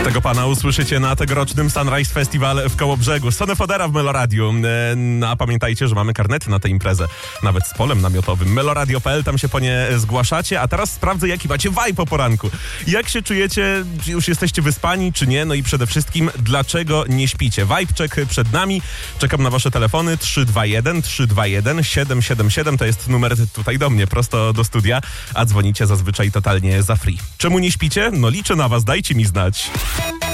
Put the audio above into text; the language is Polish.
Tego pana usłyszycie na tegorocznym Sunrise Festival w Kołobrzegu. Sonę Fodera w Meloradiu. A pamiętajcie, że mamy karnety na tę imprezę. Nawet z polem namiotowym. Meloradio.pl, tam się po nie zgłaszacie. A teraz sprawdzę, jaki macie vibe po poranku. Jak się czujecie? Czy już jesteście wyspani, czy nie? No i przede wszystkim, dlaczego nie śpicie? Vibe check przed nami. Czekam na wasze telefony. 321 777 to jest numer tutaj do mnie, prosto do studia. A dzwonicie zazwyczaj totalnie za free. Czemu nie śpicie? No liczę na was, dajcie mi znać.